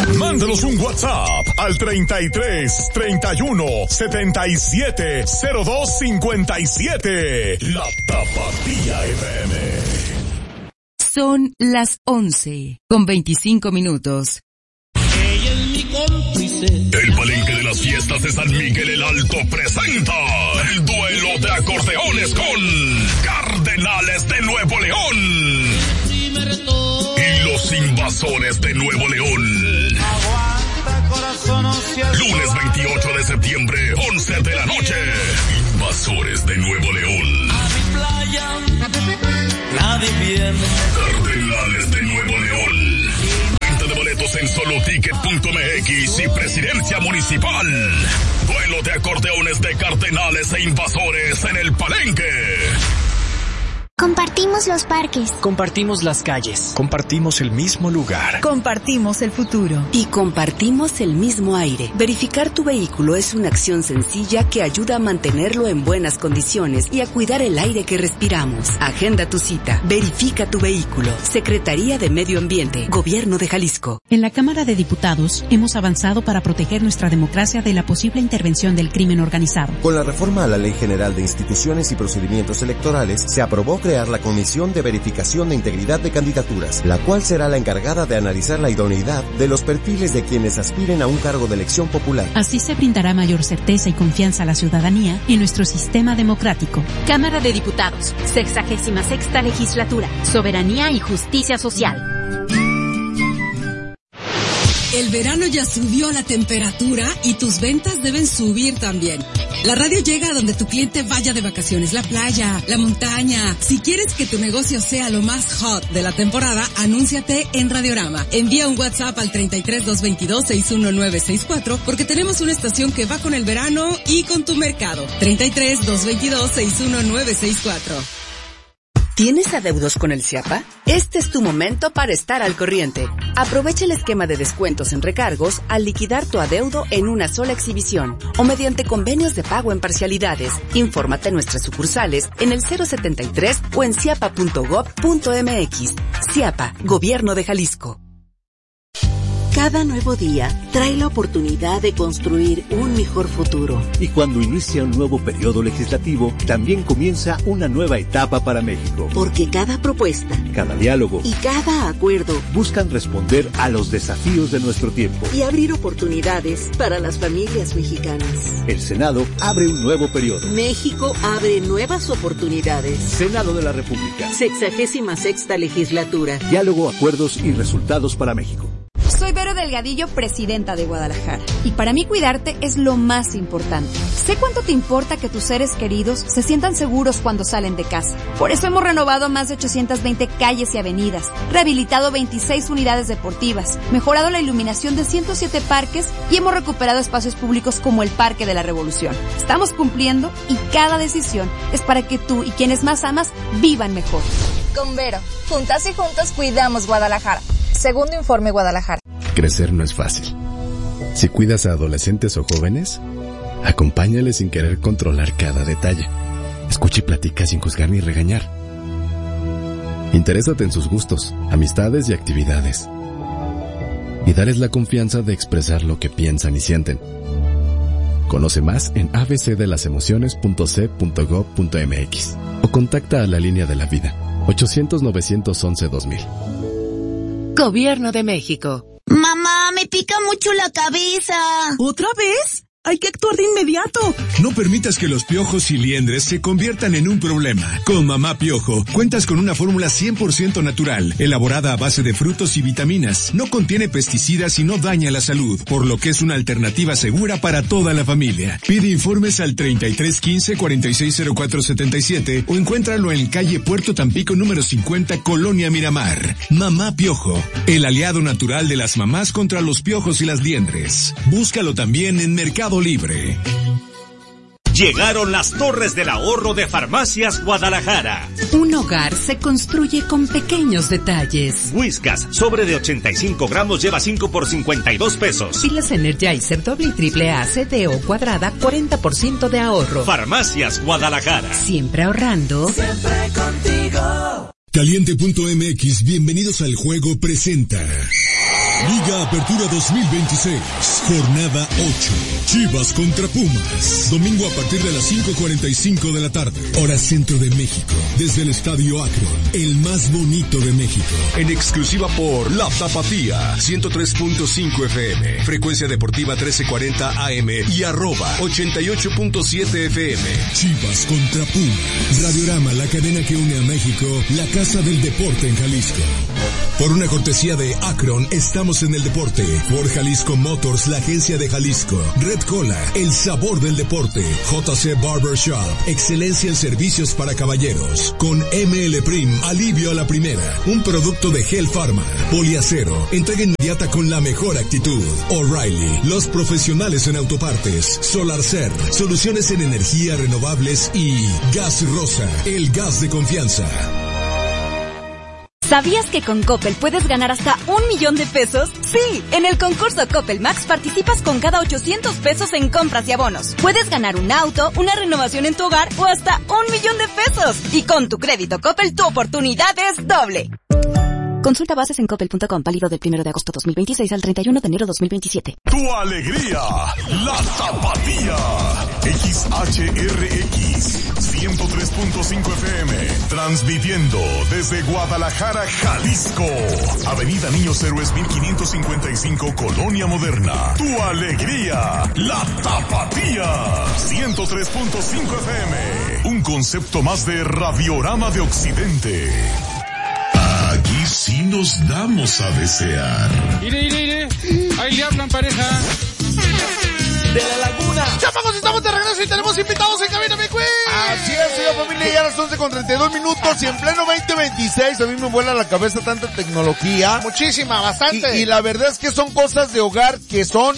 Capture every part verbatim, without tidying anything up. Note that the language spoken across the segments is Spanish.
Mándanos un WhatsApp al treinta y tres, treinta y uno, setenta y siete, cero dos cincuenta y siete. La Tapatía F M. Son las once con veinticinco minutos. Ella es mi cómplice. El Palenque de las Fiestas de San Miguel el Alto presenta el duelo de acordeones con Cardenales de Nuevo León y los Invasores de Nuevo León. Lunes veintiocho de septiembre, once de la noche. Invasores de Nuevo León. A mi playa, nadie viene. Cardenales de Nuevo León. Venta de boletos en soloticket punto m x y Presidencia Municipal. Duelo de acordeones de Cardenales e Invasores en el Palenque. Compartimos los parques. Compartimos las calles. Compartimos el mismo lugar. Compartimos el futuro. Y compartimos el mismo aire. Verificar tu vehículo es una acción sencilla que ayuda a mantenerlo en buenas condiciones y a cuidar el aire que respiramos. Agenda tu cita. Verifica tu vehículo. Secretaría de Medio Ambiente. Gobierno de Jalisco. En la Cámara de Diputados hemos avanzado para proteger nuestra democracia de la posible intervención del crimen organizado. Con la reforma a la Ley General de Instituciones y Procedimientos Electorales, se aprobó crear la Comisión de Verificación de Integridad de Candidaturas, la cual será la encargada de analizar la idoneidad de los perfiles de quienes aspiren a un cargo de elección popular. Así se brindará mayor certeza y confianza a la ciudadanía en nuestro sistema democrático. Cámara de Diputados, sexagésima sexta legislatura, soberanía y justicia social. El verano ya subió la temperatura y tus ventas deben subir también. La radio llega a donde tu cliente vaya de vacaciones, la playa, la montaña. Si quieres que tu negocio sea lo más hot de la temporada, anúnciate en Radiorama. Envía un WhatsApp al treinta y tres, doscientos veintidós, sesenta y nueve sesenta y cuatro porque tenemos una estación que va con el verano y con tu mercado. treinta y tres, doscientos veintidós, sesenta y nueve sesenta y cuatro. ¿Tienes adeudos con el CIAPA? Este es tu momento para estar al corriente. Aprovecha el esquema de descuentos en recargos al liquidar tu adeudo en una sola exhibición o mediante convenios de pago en parcialidades. Infórmate en nuestras sucursales en el cero setenta y tres o en ciapa punto gob punto m x. CIAPA, Gobierno de Jalisco. Cada nuevo día trae la oportunidad de construir un mejor futuro. Y cuando inicia un nuevo periodo legislativo, también comienza una nueva etapa para México. Porque cada propuesta, cada diálogo y cada acuerdo buscan responder a los desafíos de nuestro tiempo y abrir oportunidades para las familias mexicanas. El Senado abre un nuevo periodo. México abre nuevas oportunidades. Senado de la República. Sexagésima sexta legislatura. Diálogo, acuerdos y resultados para México. Soy Vero Delgadillo, presidenta de Guadalajara. Y para mí cuidarte es lo más importante. Sé cuánto te importa que tus seres queridos se sientan seguros cuando salen de casa. Por eso hemos renovado más de ochocientas veinte calles y avenidas, rehabilitado veintiséis unidades deportivas, mejorado la iluminación de ciento siete parques y hemos recuperado espacios públicos como el Parque de la Revolución. Estamos cumpliendo y cada decisión es para que tú y quienes más amas vivan mejor. Con Vero, juntas y juntos cuidamos Guadalajara. Segundo informe Guadalajara. Crecer no es fácil. Si cuidas a adolescentes o jóvenes, acompáñales sin querer controlar cada detalle. Escucha y platica sin juzgar ni regañar. Interésate en sus gustos, amistades y actividades. Y dales la confianza de expresar lo que piensan y sienten. Conoce más en a b c de las emociones punto c punto gob punto m x o contacta a la línea de la vida ochocientos, novecientos once, dos mil. Gobierno de México. Mamá, me pica mucho la cabeza. ¿Otra vez? Hay que actuar de inmediato. No permitas que los piojos y liendres se conviertan en un problema. Con Mamá Piojo, cuentas con una fórmula cien por ciento natural, elaborada a base de frutos y vitaminas. No contiene pesticidas y no daña la salud, por lo que es una alternativa segura para toda la familia. Pide informes al treinta y tres, quince, cuarenta y seis, cero cuatro setenta y siete o encuéntralo en calle Puerto Tampico número cincuenta, Colonia Miramar. Mamá Piojo, el aliado natural de las mamás contra los piojos y las liendres. Búscalo también en Mercado Libre. Llegaron las Torres del Ahorro de Farmacias Guadalajara. Un hogar se construye con pequeños detalles. Whiskas, sobre de ochenta y cinco gramos, lleva cinco por cincuenta y dos pesos. Pilas Energizer doble y triple A, C D O cuadrada, cuarenta por ciento de ahorro. Farmacias Guadalajara. Siempre ahorrando. Siempre contigo. Caliente punto m x, bienvenidos al juego presenta. Liga Apertura dos mil veintiséis, jornada ocho. Chivas contra Pumas. Domingo a partir de las cinco cuarenta y cinco de la tarde. Hora centro de México. Desde el Estadio Akron, el más bonito de México. En exclusiva por La Tapatía, ciento tres punto cinco F M. Frecuencia deportiva trece cuarenta A M y arroba ochenta y ocho punto siete F M. Chivas contra Pumas. Radiorama, la cadena que une a México, la casa del deporte en Jalisco. Por una cortesía de Akron, estamos en el deporte. Por Jalisco Motors, la agencia de Jalisco. Red Cola, el sabor del deporte. J C Barbershop, excelencia en servicios para caballeros. Con M L Prim, alivio a la primera. Un producto de Gel Pharma. Poliacero, entrega inmediata con la mejor actitud. O'Reilly, los profesionales en autopartes. Solarcer, soluciones en energía renovables. Y Gas Rosa, el gas de confianza. ¿Sabías que con Coppel puedes ganar hasta un millón de pesos? Sí, en el concurso Coppel Max participas con cada ochocientos pesos en compras y abonos. Puedes ganar un auto, una renovación en tu hogar o hasta un millón de pesos. Y con tu crédito Coppel tu oportunidad es doble. Consulta bases en coppel punto com, válido del primero de agosto dos mil veintiséis al treinta y uno de enero dos mil veintisiete. Tu alegría, la Tapatía. X H R X, ciento tres punto cinco F M. Transmitiendo desde Guadalajara, Jalisco. Avenida Niños Héroes mil quinientos cincuenta y cinco, Colonia Moderna. Tu alegría, la Tapatía. ciento tres punto cinco F M. Un concepto más de Radiorama de Occidente. Aquí sí nos damos a desear. Ire, ire, ire. Ahí le hablan, pareja. De la Laguna. Chamacos, estamos de regreso y tenemos invitados en cabina, mi güey. Así es, señor familia, ya a las once con treinta y dos minutos y en pleno veinte veintiséis a mí me vuela la cabeza tanta tecnología. Muchísima, bastante. Y, y la verdad es que son cosas de hogar que son,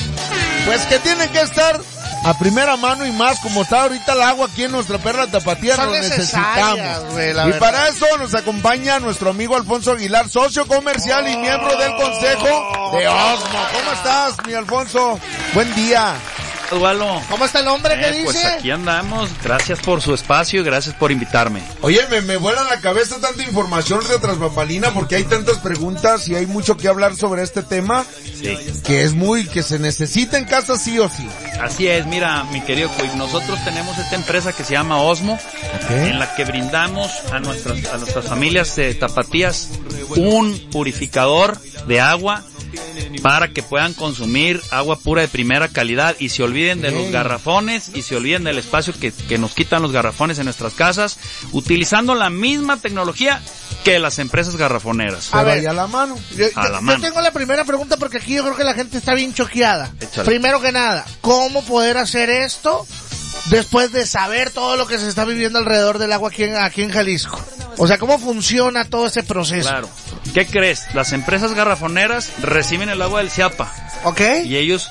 pues que tienen que estar a primera mano y más, como está ahorita el agua aquí en nuestra perla Tapatía, son lo necesitamos. Wey, la y verdad. Para eso nos acompaña nuestro amigo Alfonso Aguilar, socio comercial oh, y miembro del consejo de Osmo. ¿Cómo estás, mi Alfonso? Buen día. Osvaldo. ¿Cómo está el hombre? ¿Qué eh, dice? Pues aquí andamos. Gracias por su espacio y gracias por invitarme. Oye, me, me vuela la cabeza tanta información de tras bambalina porque hay tantas preguntas y hay mucho que hablar sobre este tema. Sí. Que es muy, que se necesita en casa sí o sí. Así es, mira, mi querido Cuy, nosotros tenemos esta empresa que se llama Osmo, okay, en la que brindamos a nuestras, a nuestras familias de tapatías un purificador de agua para que puedan consumir agua pura de primera calidad y se olviden de los garrafones y se olviden del espacio que, que nos quitan los garrafones en nuestras casas, utilizando la misma tecnología que las empresas garrafoneras. A ver, a la mano. Yo, a yo, la mano. Yo tengo la primera pregunta porque aquí yo creo que la gente está bien choqueada. Échale. Primero que nada, ¿cómo poder hacer esto después de saber todo lo que se está viviendo alrededor del agua aquí en, aquí en Jalisco? O sea, ¿cómo funciona todo ese proceso? Claro. ¿Qué crees? Las empresas garrafoneras reciben el agua del Ciapa. Ok. Y ellos,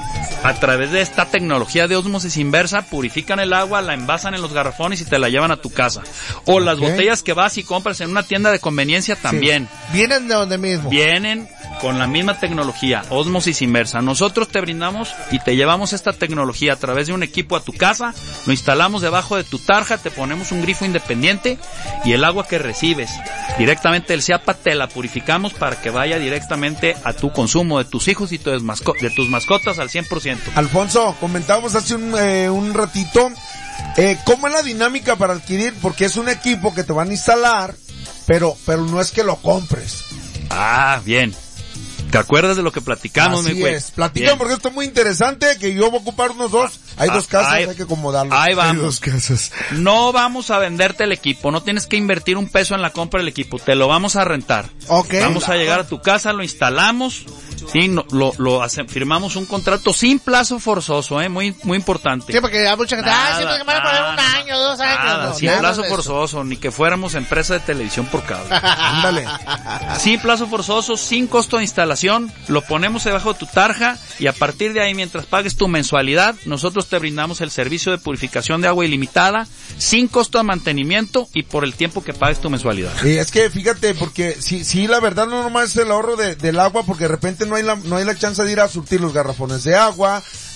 a través de esta tecnología de ósmosis inversa, purifican el agua, la envasan en los garrafones y te la llevan a tu casa. O las okay. botellas que vas y compras en una tienda de conveniencia también. Sí. ¿Vienen de donde mismo? Vienen con la misma tecnología, ósmosis inversa. Nosotros te brindamos y te llevamos esta tecnología a través de un equipo a tu casa, lo instalamos debajo de tu tarja, te ponemos un grifo independiente y el agua que recibes directamente del Ciapa te la purificamos para que vaya directamente a tu consumo de tus hijos y de tus mascotas al cien por ciento. Alfonso, comentábamos hace un, eh, un ratito, eh, ¿cómo es la dinámica para adquirir? Porque es un equipo que te van a instalar, pero, pero no es que lo compres. Ah, bien. ¿Te acuerdas de lo que platicamos, Así mi güey? es. Platican porque esto es muy interesante, que yo voy a ocupar unos dos. Hay ah, dos casas, hay, hay que acomodarlos. Ahí vamos. Hay dos casas. No vamos a venderte el equipo, no tienes que invertir un peso en la compra del equipo, te lo vamos a rentar. Okay. Vamos claro. a llegar a tu casa, lo instalamos, sí, no, lo, lo hace, firmamos un contrato sin plazo forzoso, eh, muy, muy importante. Sí, porque hay mucha gente, ah, siempre que me van a poner un año, dos años. Nada, no, sin nada plazo forzoso, ni que fuéramos empresa de televisión por cable. Ándale. Sin plazo forzoso, sin costo de instalación, lo ponemos debajo de tu tarja y a partir de ahí, mientras pagues tu mensualidad, nosotros te brindamos el servicio de purificación de agua ilimitada, sin costo de mantenimiento y por el tiempo que pagues tu mensualidad. Y es que fíjate, porque sí, sí, la verdad no nomás es el ahorro de, del agua, porque de repente no hay la, no hay la chance de ir a surtir los garrafones de agua,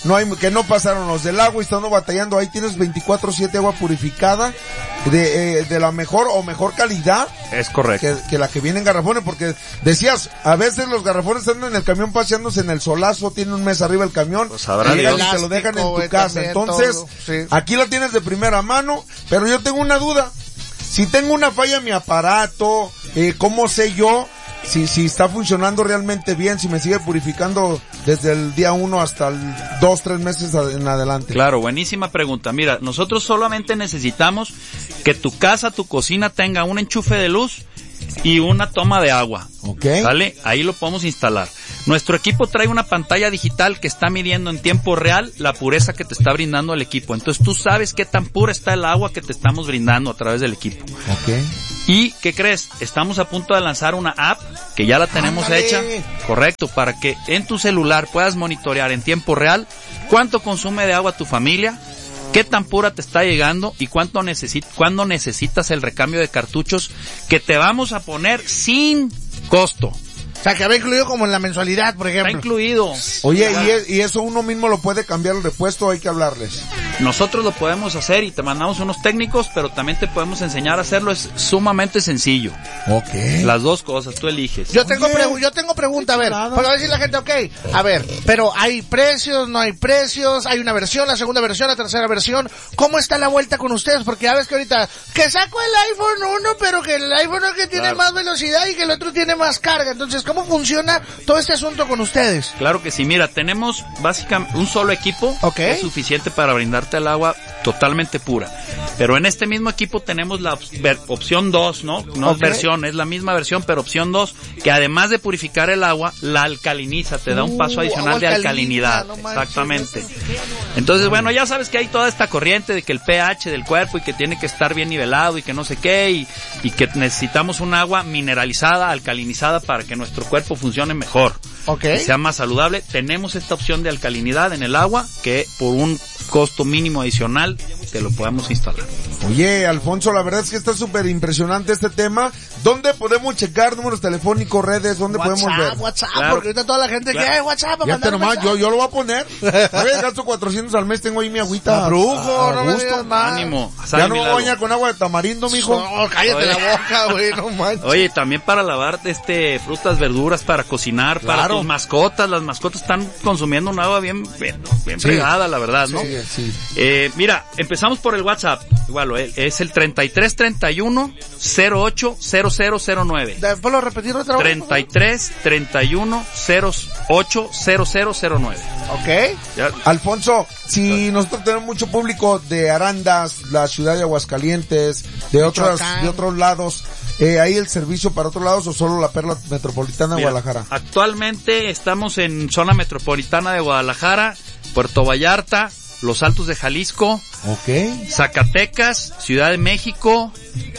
no hay, que no pasaron los del agua y estando batallando, ahí tienes veinticuatro siete agua purificada de, eh, de la mejor o mejor calidad. Es correcto. Que, que la que viene en garrafones, porque decías, a veces los garrafones están en el camión paseándose en el solazo, tiene un mes arriba el camión, pues habrá y Dios. te lo dejan en tu casa. Entonces, sí. Aquí la tienes de primera mano, pero yo tengo una duda. Si tengo una falla en mi aparato, eh, ¿cómo sé yo si, si está funcionando realmente bien, si me sigue purificando desde el día uno hasta el dos, tres meses en adelante? Claro, buenísima pregunta. Mira, nosotros solamente necesitamos que tu casa, tu cocina tenga un enchufe de luz y una toma de agua. Ok. ¿Vale? Ahí lo podemos instalar. Nuestro equipo trae una pantalla digital que está midiendo en tiempo real la pureza que te está brindando el equipo. Entonces tú sabes qué tan pura está el agua que te estamos brindando a través del equipo. Ok. ¿Y qué crees? Estamos a punto de lanzar una app que ya la tenemos ¡Ándale! hecha. Correcto, para que en tu celular puedas monitorear en tiempo real cuánto consume de agua tu familia, qué tan pura te está llegando y cuánto necesi- cuándo necesitas el recambio de cartuchos que te vamos a poner sin costo. O sea, que había incluido como en la mensualidad, por ejemplo. Está incluido. Oye, ¿y, es, ¿y eso uno mismo lo puede cambiar el repuesto? Hay que hablarles. Nosotros lo podemos hacer y te mandamos unos técnicos, pero también te podemos enseñar a hacerlo. Es sumamente sencillo. Ok. Las dos cosas, tú eliges. Yo tengo pregu- yo tengo pregunta, a ver, para decir la gente, ok, a ver, pero hay precios, no hay precios, hay una versión, la segunda versión, la tercera versión. ¿Cómo está la vuelta con ustedes? Porque ya ves que ahorita, que saco el iPhone uno, pero que el iPhone es que tiene Claro. más velocidad y que el otro tiene más carga. Entonces, ¿cómo funciona todo este asunto con ustedes? Claro que sí, mira, tenemos básicamente un solo equipo Ok. que es suficiente para brindarte el agua totalmente pura. Pero en este mismo equipo tenemos la op- ver- opción dos, ¿no? No Ok. es versión, es la misma versión, pero opción dos, que además de purificar el agua, la alcaliniza, te da un paso Uh, adicional agua de alcalina, alcalinidad. no manches. Exactamente. Entonces, bueno, ya sabes que hay toda esta corriente de que el pH del cuerpo y que tiene que estar bien nivelado y que no sé qué, y, y que necesitamos un agua mineralizada, alcalinizada para que nuestro cuerpo funcione mejor. Ok. Que sea más saludable. Tenemos esta opción de alcalinidad en el agua que por un costo mínimo adicional te lo podemos instalar. Oye, Alfonso, la verdad es que está súper impresionante este tema. ¿Dónde podemos checar números telefónicos, redes? ¿Dónde podemos ver? WhatsApp, WhatsApp, Claro. porque ahorita toda la gente Claro. que hay WhatsApp para Ya mandar te nomás, mensaje. yo, yo lo voy a poner. A ver, gasto cuatrocientos al mes, tengo ahí mi agüita. A brujo, a- a no me gusto. digas más. Ánimo. Ya Sale no me milagro. baña con agua de tamarindo, mijo. No, cállate Oye. la boca, güey, no manches. Oye, también para lavar este frutas, verduras, para cocinar, para Claro. tus mascotas. Las mascotas están consumiendo un agua bien, bien, bien Sí. fregada, la verdad, ¿no? Sí, sí. Eh, mira, empezamos por el WhatsApp. Igual, eh, es el treinta y tres treinta y uno cero ocho cero cero cero nueve. ¿Puedo repetir otra vez? treinta y tres treinta y uno cero ocho cero cero cero nueve. Ok. Ya, Alfonso, si nosotros tenemos mucho público de Arandas, la ciudad de Aguascalientes, de otras, Michoacán. de otros lados, eh, ¿hay el servicio para otros lados o solo la perla metropolitana de mira, Guadalajara? actualmente estamos en zona metropolitana de Guadalajara, Puerto Vallarta, Los Altos de Jalisco, Ok. Zacatecas, Ciudad de México.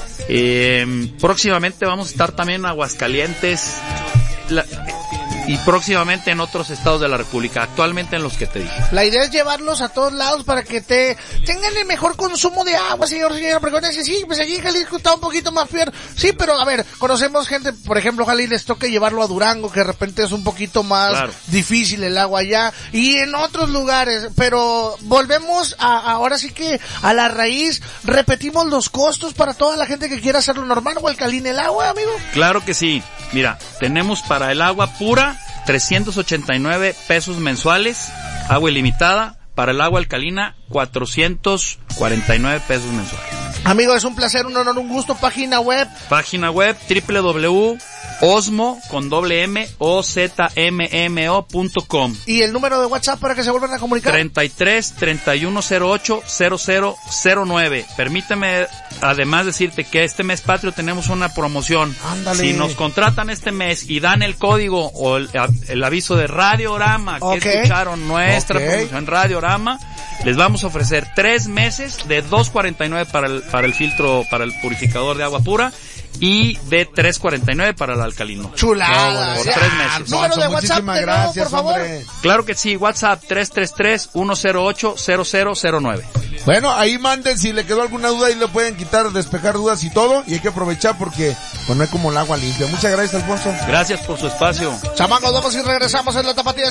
Eh, próximamente vamos a estar también en Aguascalientes la- y próximamente en otros estados de la República, actualmente en los que te dije. La idea es llevarlos a todos lados para que te tengan el mejor consumo de agua, señor, señora, porque van a decir, sí, pues aquí en Jalisco está un poquito más fiel. Sí, pero a ver, conocemos gente, por ejemplo, ojalá y les toque llevarlo a Durango, que de repente es un poquito más Claro. difícil el agua allá, y en otros lugares, pero volvemos a, ahora sí que a la raíz, repetimos los costos para toda la gente que quiera hacerlo normal o alcalina el agua, amigo. Claro que sí. Mira, tenemos para el agua pura trescientos ochenta y nueve pesos mensuales, agua ilimitada. Para el agua alcalina, cuatrocientos cuarenta y nueve pesos mensuales. Amigo, es un placer, un honor, un gusto. Página web. Página web doble u doble u doble u punto osmo con doble M o z m m o punto com. Y el número de WhatsApp para que se vuelvan a comunicar. treinta y tres treinta y uno cero ocho cero cero cero nueve. Permíteme además decirte que este mes patrio tenemos una promoción. Ándale. Si nos contratan este mes y dan el código o el, el aviso de Radiorama que Ok. escucharon nuestra Ok. promoción Radiorama, les vamos a ofrecer tres meses de dos cuarenta y nueve para el, para el filtro, para el purificador de agua pura, y de tres cuarenta y nueve para el alcalino. Chulada. Por Ya. tres meses. Número de WhatsApp Muchísimas de nuevo, gracias, por favor. hombre. Claro que sí, WhatsApp tres tres tres uno cero ocho cero cero cero nueve. Bueno, ahí manden si le quedó alguna duda, ahí le pueden quitar, despejar dudas y todo, y hay que aprovechar porque pues no hay como el agua limpia. Muchas gracias, Alfonso. Gracias por su espacio. Chamacos, vamos y regresamos en la Tapatía